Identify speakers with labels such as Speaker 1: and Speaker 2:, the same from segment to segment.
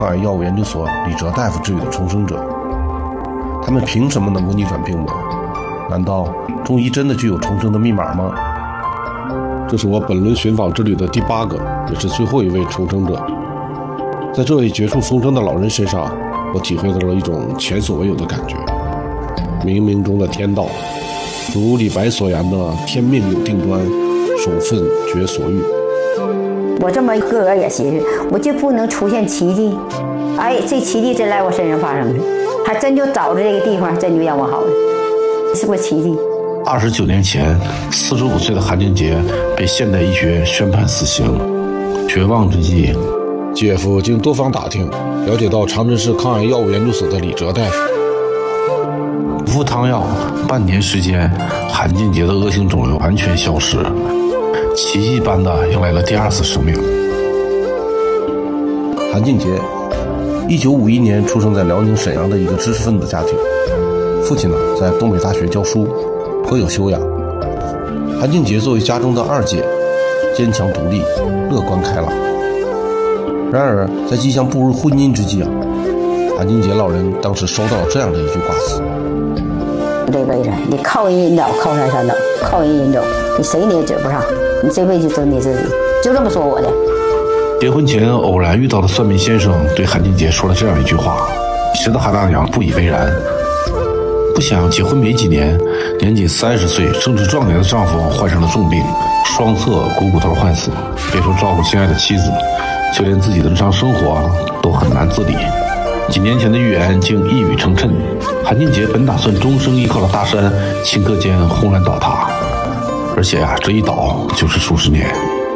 Speaker 1: 海药物研究所李哲大夫治愈的重生者。他们凭什么能够逆转病魔？难道中医真的具有重生的密码吗？这是我本轮寻访之旅的第8个，也是最后一位重生者。在这位绝处逢生的老人身上，我体会到了一种前所未有的感觉。冥冥中的天道，如李白所言的“天命有定端，守分觉所欲”。
Speaker 2: 我这么个个也寻思，我就不能出现奇迹。哎，这奇迹真来我身上发生了，还真就找着这个地方，真就让我好了，是不是奇迹
Speaker 1: ？29年前，45岁的韩俊杰被现代医学宣判死刑。绝望之际，姐夫经多方打听，了解到长春市抗癌药物研究所的李哲大夫。服汤药半年时间，韩俊杰的恶性肿瘤完全消失，奇迹般的迎来了第2次生命。韩俊杰，1951年出生在辽宁沈阳的一个知识分子家庭，父亲在东北大学教书，颇有修养。韩俊杰作为家中的2姐，坚强独立，乐观开朗。然而，在即将步入婚姻之际韩俊杰老人当时收到了这样的一句挂词：
Speaker 2: 这辈子你靠人引导，靠山山倒，靠人引走，你谁你也指不上，你这辈子就你自己，就这么说我的。
Speaker 1: 结婚前偶然遇到的算命先生对韩俊杰说了这样一句话，使得韩大娘不以为然。不想结婚没几年，年仅30岁正值壮年的丈夫患上了重病，双侧股头坏死，别说照顾心爱的妻子，就连自己的日常生活都很难自理。几年前的预言竟一语成谶，韩俊杰本打算终生依靠的大山，顷刻间轰然倒塌，而且这一倒就是数十年。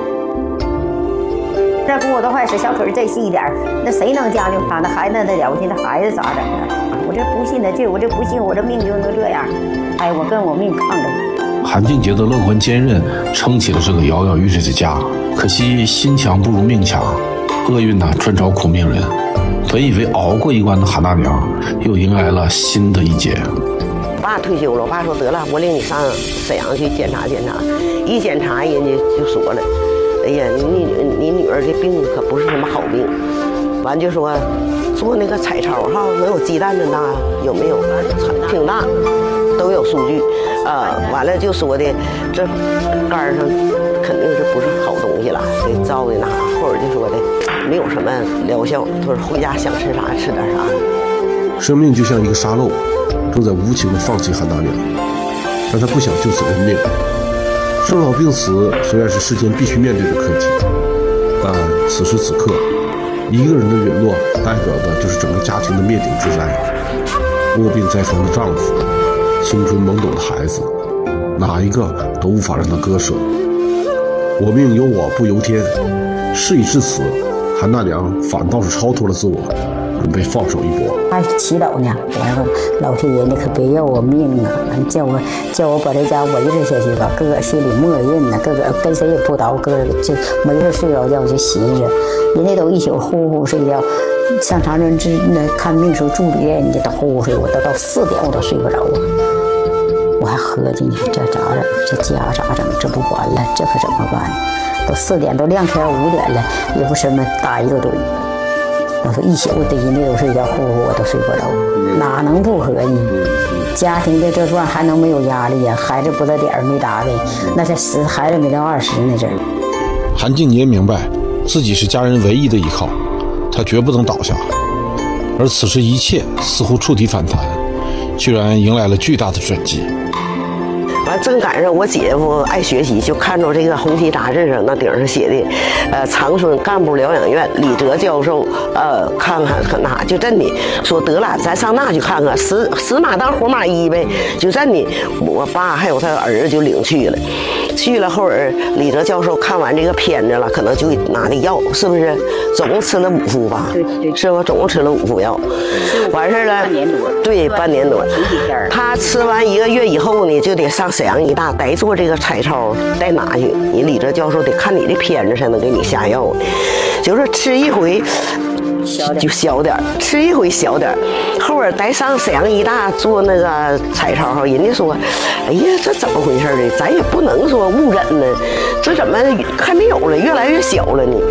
Speaker 2: 那骨头坏死，小腿再细一点，那谁能将就他？那孩子那了不起，那孩子咋整啊？我这不信的劲，我这不信，我这命就能这样。哎，我跟我命抗争。
Speaker 1: 韩俊杰的乐观坚韧撑起了这个摇摇欲坠的家，可惜心强不如命强，厄运专找苦命人。本以为熬过一关的韩大娘，又迎来了新的一劫。
Speaker 3: 我爸退休了，我爸说得了，我领你上沈阳去检查检查。一检查，人家就说了，哎呀，你女儿这病可不是什么好病。完就说做那个彩超哈，能有鸡蛋的大有没有？挺大，都有数据。完了就说的这肝上肯定是不是好东西了，得照的那，或者就说的没有什么疗效，他说回家想吃啥吃点啥。
Speaker 1: 生命就像一个沙漏，正在无情地放弃韩大娘，但他不想就此认命。生老病死虽然是世间必须面对的课题，但此时此刻，一个人的陨落代表的就是整个家庭的灭顶之灾。卧病在床的丈夫，青春懵懂的孩子，哪一个都无法让他割舍。我命由我不由天，事已至此，韩大娘反倒是超脱了自我，准备放手一搏。
Speaker 2: 还祈祷呢，我说老天爷，你可别要我命啊！叫我把这家维持下去吧。哥哥心里默认呢，哥哥跟谁也不叨，哥哥就没事睡着觉就寻思，人家都一宿呼呼睡觉。上长春那看病时候助理人家都呼呼睡，我到4点我都睡不着啊。我还合计呢，这咋整？这家咋整？这不完了，这可怎么办？都4点都亮天5点了，也不什么打一个盹。我说一宿得人家都睡觉，呼呼我都睡不着，哪能不合计？家庭的这段还能没有压力呀？孩子不到点没打的，那才孩子没到20呢这。
Speaker 1: 韩俊杰明白自己是家人唯一的依靠，他绝不能倒下。而此时一切似乎触底反弹，居然迎来了巨大的转机。
Speaker 3: 完正赶上我姐夫爱学习，就看着这个红旗杂志上那顶上写的，长春干部疗养院李哲教授，看那就真的说得了，咱上那去看看，死马当活马医呗，就真的，我爸还有他儿子就领去了。去了后儿，李哲教授看完这个片子了，可能就拿的药，是不是？总共吃了5副吧？对，是吧？总共吃了5副药，完事了。半年多。对，半年多。他吃完1个月以后呢，就得上沈阳医大得做这个彩超，带拿去。你李哲教授得看你的片子才能给你下药，就是吃一回。就小点，吃一回小点，后边再上沈阳医大做那个彩超，人家说，哎呀，这怎么回事呢？咱也不能说误诊呢，这怎么还没有了，越来越小了呢？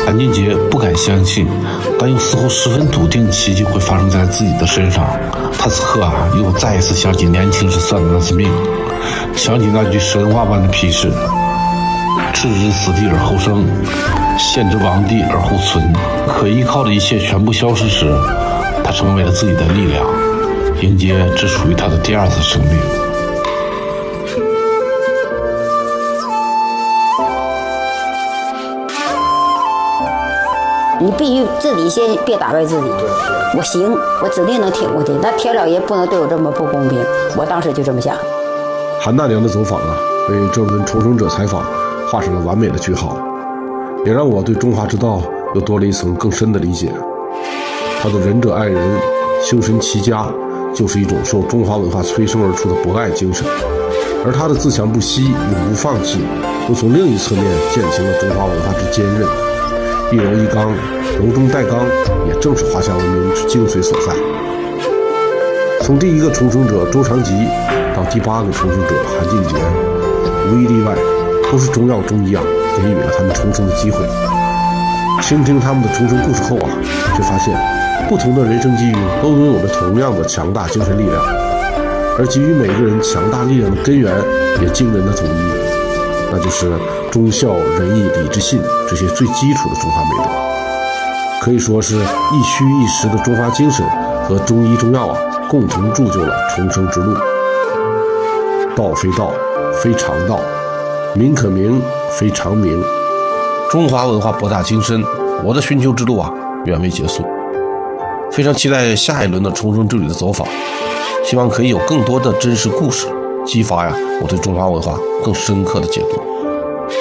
Speaker 4: 韩俊杰不敢相信，但又似乎十分笃定奇迹会发生在自己的身上。他此刻又再一次想起年轻时算的那次命，想起那句神话般的批示：置之死地而后生，陷之亡地而后存。可依靠的一切全部消失时，他成为了自己的力量，迎接只属于他的第二次生命。
Speaker 2: 你必须自己先别打败自己。我行，我指定能挺过去。那天老爷不能对我这么不公平。我当时就这么想。
Speaker 1: 韩大娘的走访为这轮重生者采访画上了完美的句号，也让我对中华之道又多了一层更深的理解。他的仁者爱人、修身齐家，就是一种受中华文化催生而出的博爱精神。而他的自强不息、永不放弃，又从另一侧面践行了中华文化之坚韧。一柔一刚，柔中带刚，也正是华夏文明之精髓所在。从第一个重生者周长吉到第8个重生者韩俊杰，无一例外都是中药中医给予了他们重生的机会。倾听他们的重生故事后却发现不同的人生际遇都拥有着同样的强大精神力量，而给予每个人强大力量的根源也惊人的统一，那就是忠孝仁义礼智信这些最基础的中华美德。可以说是一虚一实的中华精神和中医中药共同铸就了重生之路。道非道，非常道；名可名，非常名。中华文化博大精深，我的寻求之路远未结束。非常期待下一轮的重生之旅的走访，希望可以有更多的真实故事，激发我对中华文化更深刻的解读。